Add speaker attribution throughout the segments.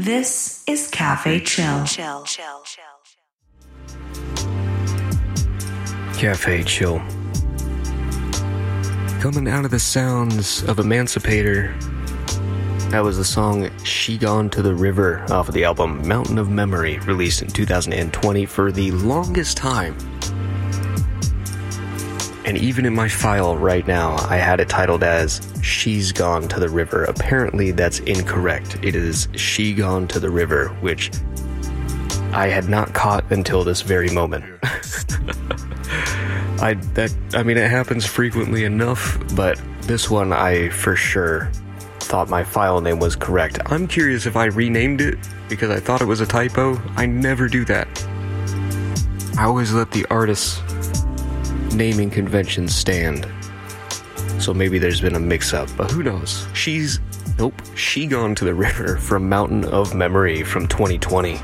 Speaker 1: This is Cafe Chill.
Speaker 2: Cafe Chill. Coming out of the sounds of Emancipator, that was the song She Gone to the River off of the album Mountain of Memory, released in 2020 for the longest time. And even in my file right now, I had it titled as She's Gone to the River. Apparently that's incorrect. It is She Gone to the River, which I had not caught until this very moment. It happens frequently enough, but this one I for sure thought my file name was correct. I'm curious if I renamed it because I thought it was a typo. I never do that. I always let the artist's naming conventions stand. So maybe there's been a mix-up, but who knows? She Gone to the River from Mountain of Memory from 2020.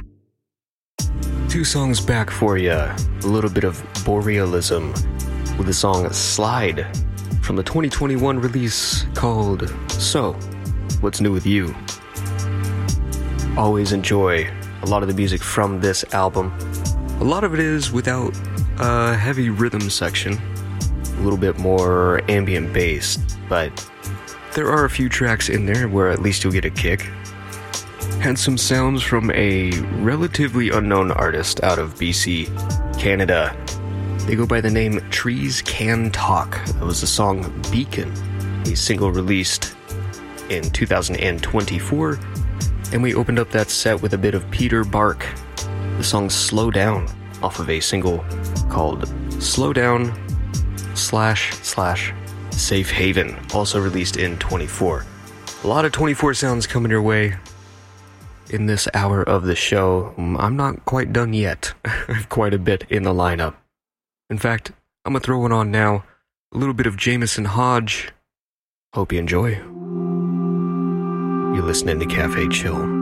Speaker 2: 2 songs back for you. A little bit of Borealism with the song Slide from the 2021 release called So, What's New With You? Always enjoy a lot of the music from this album. A lot of it is without a heavy rhythm section, a little bit more ambient based, but there are a few tracks in there where at least you'll get a kick. Had some sounds from a relatively unknown artist out of BC, Canada. They go by the name Trees Can Talk. That was the song Beacon, a single released in 2024. And we opened up that set with a bit of Peter Bark, the song Slow Down, off of a single called Slow Down / Safe Haven, also released in 24. A lot of 24 sounds coming your way in this hour of the show. I'm not quite done yet. I have quite a bit in the lineup. In fact, I'm gonna throw one on now. A little bit of Jameson Hodge. Hope you enjoy. You're listening to Cafe Chill.